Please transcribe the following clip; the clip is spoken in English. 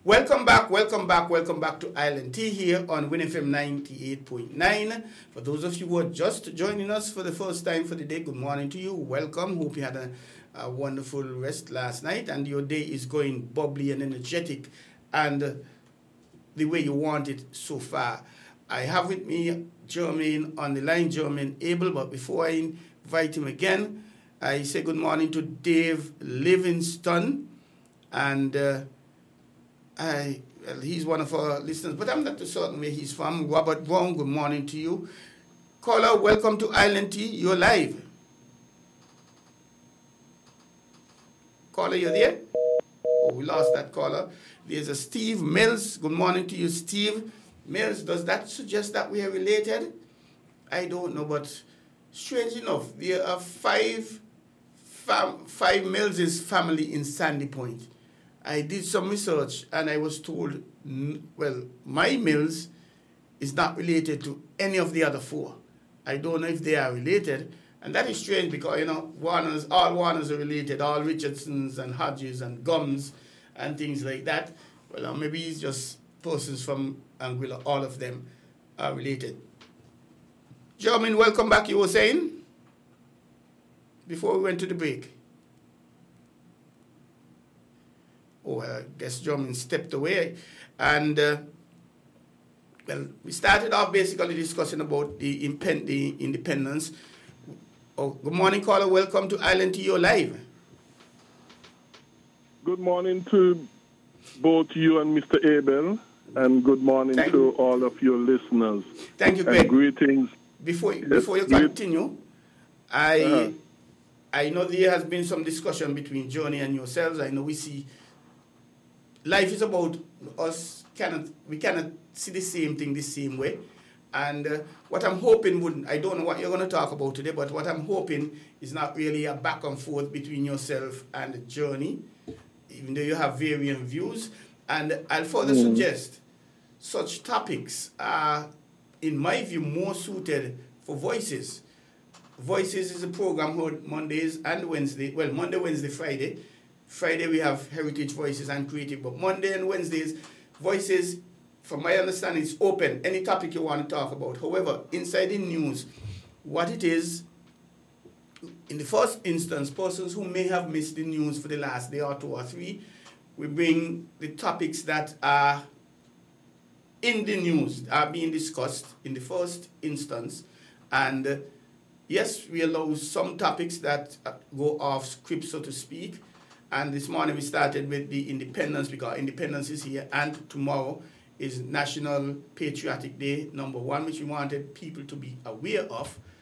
Welcome back to Island Tea here on WinFM 98.9. For those of you who are just joining us for the first time for the day, good morning to you. Welcome. Hope you had a wonderful rest last night and your day is going bubbly and energetic and the way you want it so far. I have with me Jermaine on the line, Jermaine Abel, but before I invite him again, I say good morning to Dave Livingston, and he's one of our listeners, but I'm not too certain where he's from. Robert Brown, good morning to you. Caller, welcome to Island Tea. You're live. Caller, you're there? Oh, we lost that caller. There's a Steve Mills. Good morning to you, Steve Mills. Does that suggest that we are related? I don't know, but strange enough, there are five Mills' family in Sandy Point. I did some research and I was told, well, my Mills is not related to any of the other four. I don't know if they are related. And that is strange because, all Warners are related, all Richardsons and Hodges and Gums and things like that. Well, maybe it's just persons from Anguilla, all of them are related. Jermaine, welcome back, you were saying? Before we went to the break. Oh, I guess Jermaine stepped away. And, we started off basically discussing about the independence. Oh, good morning, caller. Welcome to Island Tea. You're live. Good morning to both you and Mr. Abel, and good morning to all of your listeners. Thank you, Greg. And greetings. Before you continue, I know there has been some discussion between Johnny and yourselves. I know we see life is about us. We cannot see the same thing the same way. And what I'm hoping I don't know what you're going to talk about today, but what I'm hoping is not really a back and forth between yourself and Johnny, even though you have varying views. And I'll further suggest such topics are, in my view, more suited for Voices. Voices is a program heard Mondays and Wednesdays. Well, Monday, Wednesday, Friday. Friday we have Heritage Voices and Creative, but Monday and Wednesdays, Voices, from my understanding, is open. Any topic you want to talk about. However, inside the news, what it is, in the first instance, persons who may have missed the news for the last day or 2 or 3, we bring the topics that are in the news, are being discussed in the first instance. And yes, we allow some topics that go off script, so to speak. And this morning we started with the independence because independence is here, and tomorrow is National Patriotic Day #1, which we wanted people to be aware of.